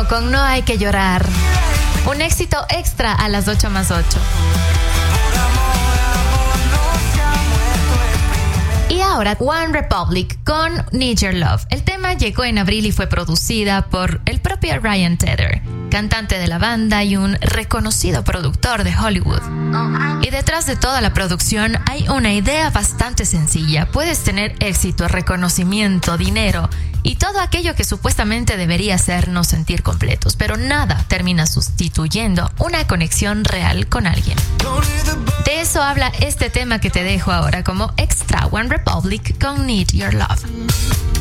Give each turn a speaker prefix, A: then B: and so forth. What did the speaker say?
A: Romeo con No hay que llorar. Un éxito extra a las 8 más 8. Y ahora One Republic con Need Your Love. El tema llegó en abril y fue producida por el propio Ryan Tedder, cantante de la banda y un reconocido productor de Hollywood. Y detrás de toda la producción hay una idea bastante sencilla. Puedes tener éxito, reconocimiento, dinero y todo aquello que supuestamente debería hacernos sentir completos, pero nada termina sustituyendo una conexión real con alguien. De eso habla este tema que te dejo ahora como extra, One Republic con Need Your Love.